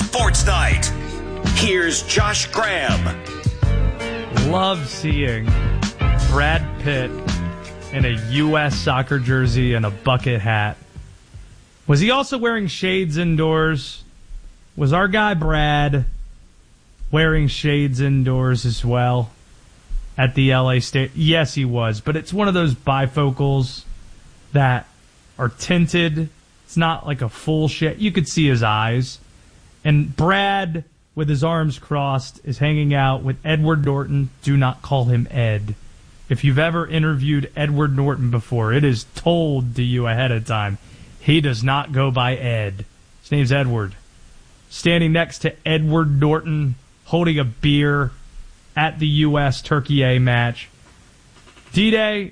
Sports Night. Here's Josh Graham. Love seeing Brad Pitt in a U.S. soccer jersey and a bucket hat. Was he also wearing shades indoors? Was our guy Brad wearing shades indoors as well at the LA State? Yes, he was, but it's one of those bifocals that are tinted. It's not like a full shade. You could see his eyes. And Brad, with his arms crossed, is hanging out with Edward Norton. Do not call him Ed. If you've ever interviewed Edward Norton before, it is told to you ahead of time. He does not go by Ed. His name's Edward. Standing next to Edward Norton, holding a beer at the U.S. Turkey A match. D-Day,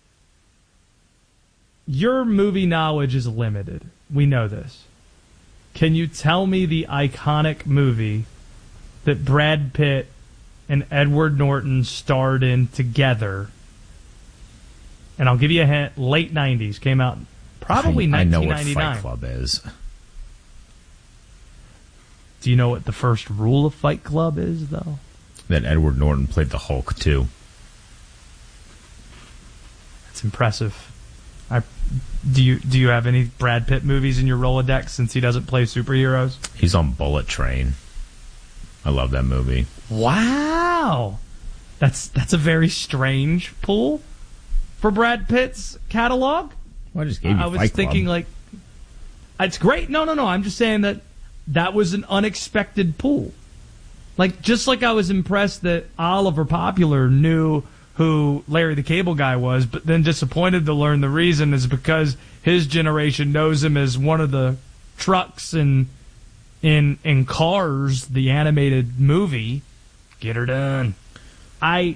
your movie knowledge is limited. We know this. Can you tell me the iconic movie that Brad Pitt and Edward Norton starred in together? And I'll give you a hint. Late 90s. Came out probably 1999. I know what Fight Club is. Do you know what the first rule of Fight Club is, though? That Edward Norton played the Hulk, too. That's impressive. Do you have any Brad Pitt movies in your Rolodex since he doesn't play superheroes? He's on Bullet Train. I love that movie. Wow. That's a very strange pull for Brad Pitt's catalog. Well, I just gave you I was Fight thinking, Club. like, it's great. No. I'm just saying that was an unexpected pull. Like, just like I was impressed that Oliver Popular knew who Larry the Cable Guy was, but then disappointed to learn the reason is because his generation knows him as one of the trucks in Cars, the animated movie. Get her done. To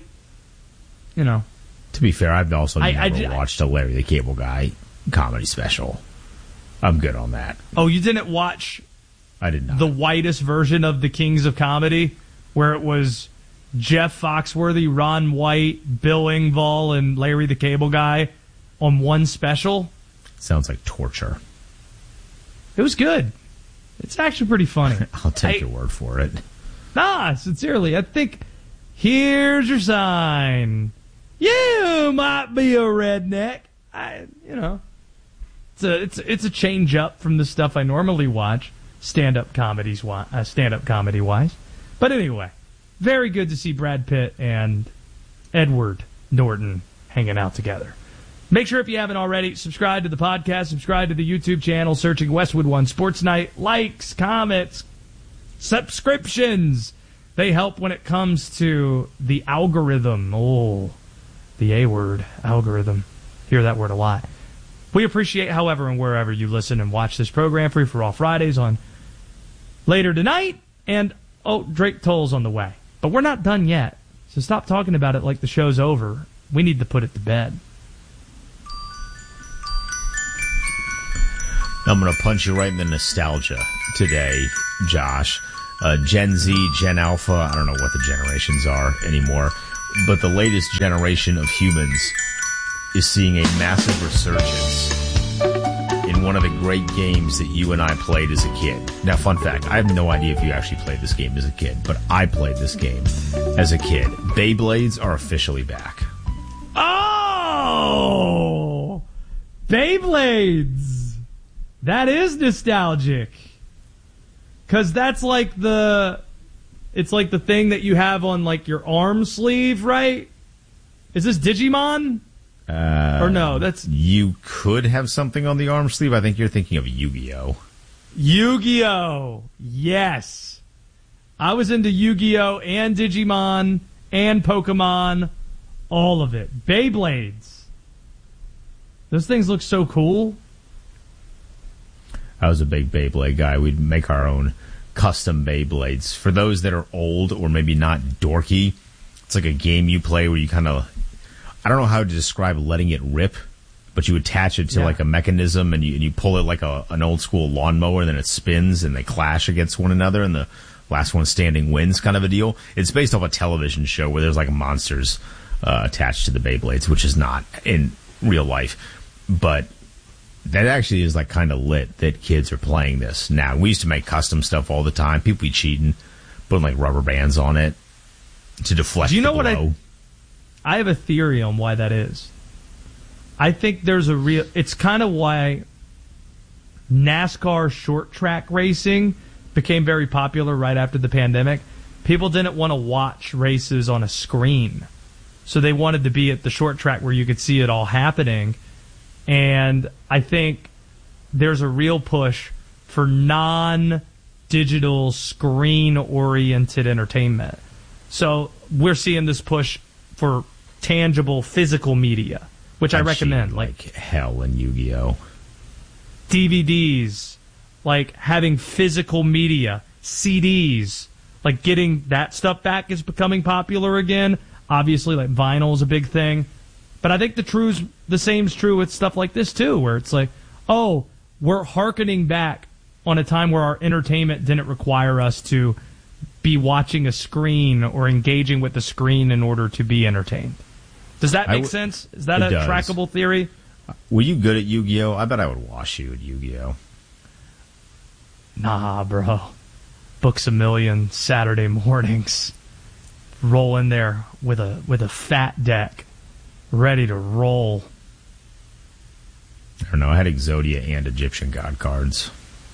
be fair, I've also never watched a Larry the Cable Guy comedy special. I'm good on that. Oh, you didn't watch? I did not. The whitest version of the Kings of Comedy, where it was Jeff Foxworthy, Ron White, Bill Engvall, and Larry the Cable Guy on one special? Sounds like torture. It was good. It's actually pretty funny. I'll take your word for it. Nah, sincerely. I think, here's your sign. You might be a redneck. It's a change up from the stuff I normally watch, stand-up comedy wise. But anyway, very good to see Brad Pitt and Edward Norton hanging out together. Make sure, if you haven't already, subscribe to the podcast, subscribe to the YouTube channel, searching Westwood One Sports Night. Likes, comments, subscriptions. They help when it comes to the algorithm. Oh, the A word, algorithm. Hear that word a lot. We appreciate, however, and wherever you listen and watch this program, Free for All Fridays on later tonight. And, Drake Toll's on the way. But we're not done yet. So stop talking about it like the show's over. We need to put it to bed. I'm going to punch you right in the nostalgia today, Josh. Gen Z, Gen Alpha, I don't know what the generations are anymore, but the latest generation of humans is seeing a massive resurgence in one of the great games that you and I played as a kid. Now, fun fact, I have no idea if you actually played this game as a kid, but I played this game as a kid. Beyblades are officially back. Oh! Beyblades! That is nostalgic. Because that's like it's like the thing that you have on like your arm sleeve, right? Is this Digimon? Or no, that's... You could have something on the arm sleeve. I think you're thinking of Yu-Gi-Oh! Yu-Gi-Oh! Yes. I was into Yu-Gi-Oh! And Digimon and Pokemon. All of it. Beyblades. Those things look so cool. I was a big Beyblade guy. We'd make our own custom Beyblades. For those that are old or maybe not dorky, it's like a game you play where you kind of... I don't know how to describe letting it rip, but you attach it to like a mechanism and you pull it like an old school lawnmower, and then it spins and they clash against one another and the last one standing wins, kind of a deal. It's based off a television show where there's like monsters attached to the Beyblades, which is not in real life. But That actually is like kind of lit that kids are playing this now. We used to make custom stuff all the time. People be cheating, putting like rubber bands on it to deflect. Do you know the what blow. I have a theory on why that is. I think there's a real. It's kind of why NASCAR short track racing became very popular right after the pandemic. People didn't want to watch races on a screen, so they wanted to be at the short track where you could see it all happening. And I think there's a real push for non-digital, screen-oriented entertainment. So we're seeing this push for tangible, physical media, which I recommend. Like hell in Yu-Gi-Oh! DVDs, like having physical media, CDs, like getting that stuff back is becoming popular again. Obviously, like vinyl is a big thing. But I think the same's true with stuff like this, too, where it's like, oh, we're hearkening back on a time where our entertainment didn't require us to be watching a screen or engaging with the screen in order to be entertained. Does that make sense? Is that a trackable theory? Were you good at Yu-Gi-Oh? I bet I would wash you at Yu-Gi-Oh. Nah, bro. Books a million Saturday mornings. Roll in there with a fat deck, ready to roll. I don't know. I had Exodia and Egyptian God cards.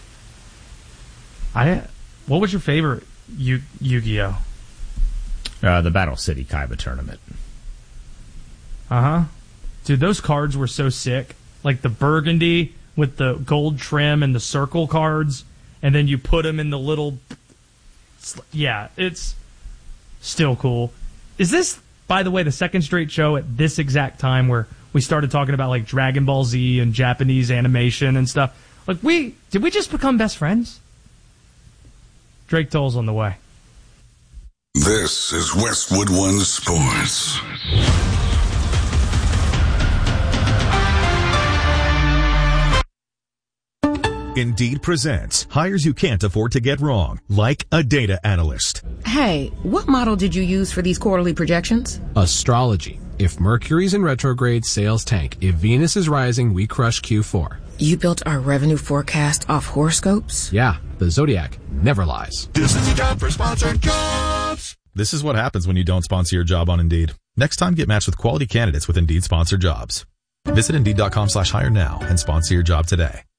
What was your favorite Yu-Gi-Oh? The Battle City Kaiba tournament. Uh-huh. Dude, those cards were so sick. Like the burgundy with the gold trim and the circle cards, and then you put them in the little... Yeah, it's still cool. Is this, by the way, the second straight show at this exact time where we started talking about like Dragon Ball Z and Japanese animation and stuff? Like, did we just become best friends? Drake Toll's on the way. This is Westwood One Sports. Indeed presents hires you can't afford to get wrong, like a data analyst. Hey, what model did you use for these quarterly projections? Astrology. If Mercury's in retrograde, sales tank. If Venus is rising, we crush Q4. You built our revenue forecast off horoscopes? Yeah, the Zodiac never lies. This is your job for sponsored jobs. This is what happens when you don't sponsor your job on Indeed. Next time, get matched with quality candidates with Indeed sponsored jobs. Visit Indeed.com/hire now and sponsor your job today.